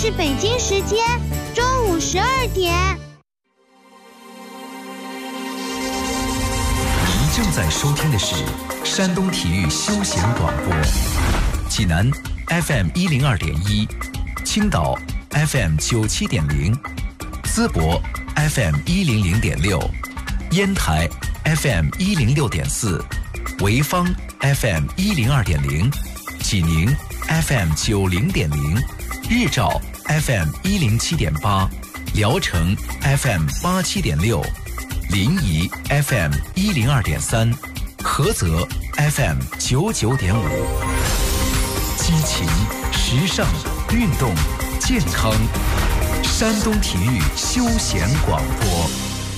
是北京时间中午12点。 您正在收听的是山东体育休闲广播，济南 FM 102.1，青岛 FM 97.0，淄博 FM 100.6，烟台 FM 106.4，潍坊 FM 102.0，济宁 FM 90.0，日照 FM 107.8，聊城 FM 87.6，临沂 FM 102.3，菏泽 FM 99.5。激情、时尚、运动、健康，山东体育休闲广播。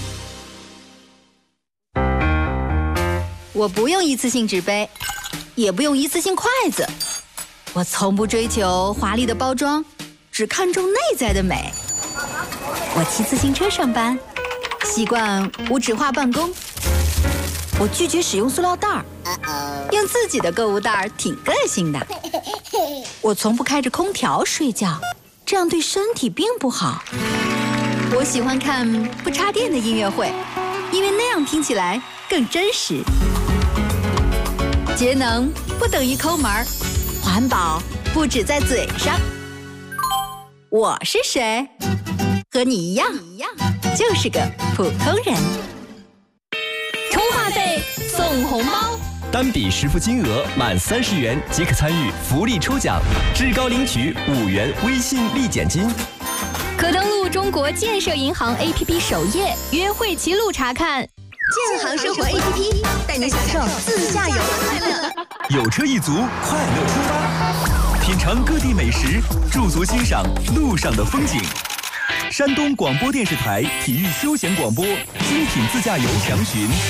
我不用一次性纸杯，也不用一次性筷子，我从不追求华丽的包装，只看重内在的美。我骑自行车上班，习惯无纸化办公。我拒绝使用塑料袋儿，用自己的购物袋儿挺个性的。我从不开着空调睡觉，这样对身体并不好。我喜欢看不插电的音乐会，因为那样听起来更真实。节能不等于抠门儿，环保不止在嘴上。我是谁？和你一样，就是个普通人。 充话费送红包， 单笔实付金额满30元即可参与福利抽奖，至高领取5元微信立减金。 可登录中国建设银行 APP 首页约会齐录查看。 建行生活 APP 带你享受自驾游的快乐。 有车一族，快乐出发，品尝各地美食，驻足欣赏路上的风景。山东广播电视台体育休闲广播精品自驾游详询